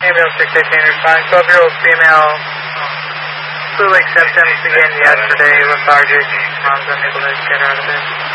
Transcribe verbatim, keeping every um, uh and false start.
Ambulance six eighteen, responding. twelve-year-old female, fluid symptoms began yesterday, lethargic. Mom's unable to get out of bed.